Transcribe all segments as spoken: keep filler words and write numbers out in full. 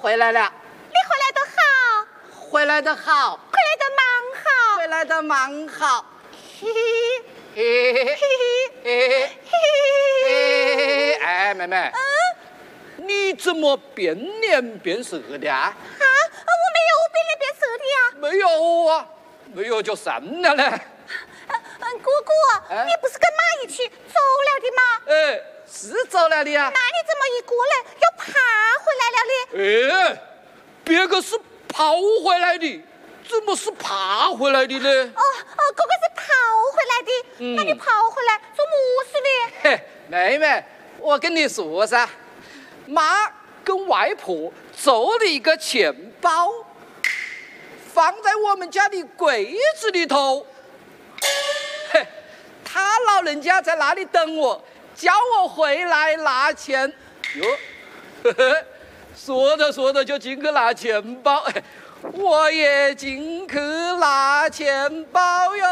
回来了。 你回来的好， 回来的好， 回来的蛮好， 回来的蛮好。 嘿嘿嘿嘿嘿嘿嘿嘿。哎，妹妹， 嗯， 你怎么变脸变色的啊？ 啊，我没有变脸变色的呀。 没有啊，没有就算了嘞。 嗯，姑姑， 哎你不是跟妈一起走了的吗？ 哎，是走了的呀。 那你怎么一过来又爬回来了呢？ 哎，别个是跑回来的，怎么是爬回来的呢？ 哦哦，哥哥是跑回来的。 嗯那你跑回来做么事呢？ 嘿，妹妹，我跟你说噻，妈跟外婆做了一个钱包，放在我们家的柜子里头。嘿，他老人家在那里等我，叫我回来拿钱。哟，呵呵，说着说着就进去拿钱包，嘿我也进去拿钱包哟。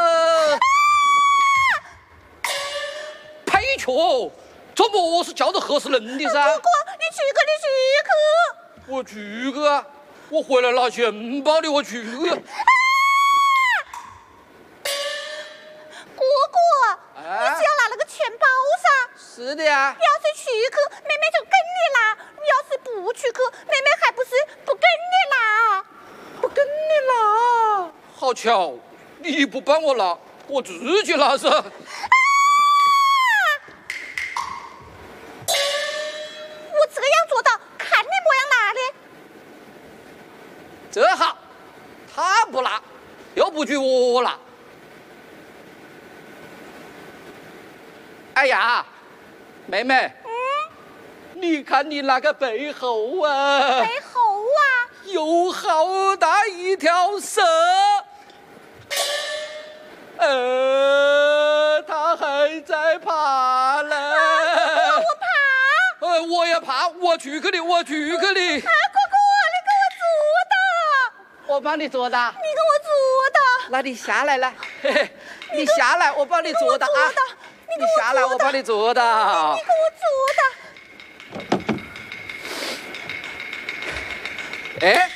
呸！球，这么是叫得合适人的噻？ 哥哥，你去去，你去去。 我去个啊！我回来拿钱包的，我去个。 哥哥， 啊你只要拿那个钱包噻。 是的呀。 你要是去去，妹妹就跟你拿；你要是不去去，妹妹还不是不跟你拿。 不跟你拿，好巧，你不帮我拿，我自己拿噻。 啊！我这样做到，看你么样拿的。 这好，他不拿，又不许我拿。哎呀，妹妹， 嗯， 你看你那个背后啊， 背后啊， 有好大一条蛇。呃，它还在爬呢。 我怕。 呃，我也怕，我去去的，我去去的。 啊，哥哥，你给我做的， 我帮你做的。 你给我做的。 那你下来来，嘿嘿，你下来，我帮你做的啊。你下来，我帮你做的。 你给我做的。 哎，